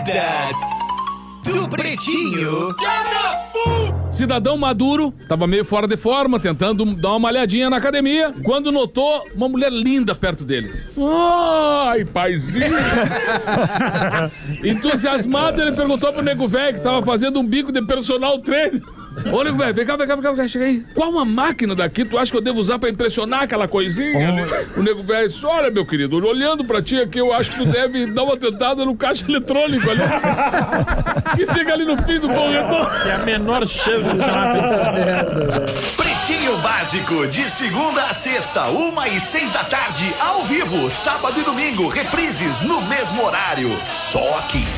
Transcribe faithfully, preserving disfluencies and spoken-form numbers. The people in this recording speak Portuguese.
do Pretinho. Cidadão maduro, tava meio fora de forma, tentando dar uma malhadinha na academia, quando notou uma mulher linda perto deles. Ai, paizinho! Entusiasmado, ele perguntou pro nego velho que tava fazendo um bico de personal trainer. Ô, nego velho, vem cá, vem cá, vem cá, vem cá, chega aí. Qual uma máquina daqui tu acha que eu devo usar pra impressionar aquela coisinha? Oh. O nego velho disse, olha, meu querido, olhando pra ti aqui, eu acho que tu deve dar uma tentada no caixa eletrônico ali. Que fica ali no fim do corredor. É a menor chance de chamar atenção. Pretinho Básico, de segunda a sexta, uma e seis da tarde, ao vivo, sábado e domingo, reprises no mesmo horário. Só aqui.